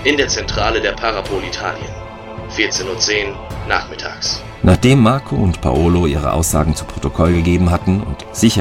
in der Zentrale der Parapol Italien. 14:10 Uhr nachmittags. Nachdem Marco und Paolo ihre Aussagen zu Protokoll gegeben hatten und sicher